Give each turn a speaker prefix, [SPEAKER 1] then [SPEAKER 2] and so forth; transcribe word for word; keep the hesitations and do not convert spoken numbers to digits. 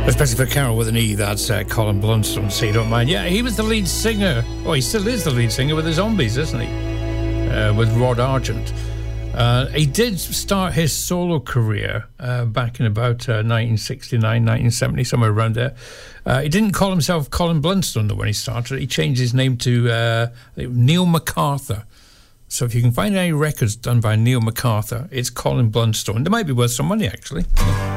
[SPEAKER 1] Especially for Carol with an E, that's uh, Colin Blunstone, so you don't mind. Yeah, he was the lead singer. Oh, he still is the lead singer with the Zombies, isn't he? Uh, with Rod Argent. Uh, he did start his solo career uh, back in about uh, nineteen sixty-nine, nineteen seventy, somewhere around there. Uh, he didn't call himself Colin Blunstone, though, when he started. He changed his name to uh, Neil MacArthur. So if you can find any records done by Neil MacArthur, it's Colin Blunstone. They might be worth some money, actually.